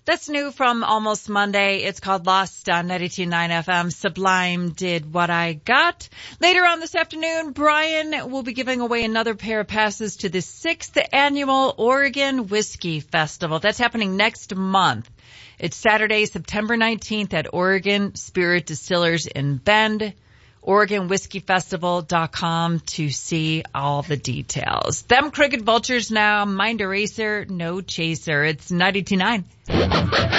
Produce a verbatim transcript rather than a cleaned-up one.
That's new from Almost Monday. It's called Lost on ninety-two point nine F M. Sublime did What I Got. Later on this afternoon, Brian will be giving away another pair of passes to the sixth annual Oregon Whiskey Festival. That's happening next month. It's Saturday, September nineteenth at Oregon Spirit Distillers in Bend. Oregon Whiskey Festival dot com to see all the details. Them Crooked Vultures now. Mind Eraser, no chaser. It's ninety-two point nine.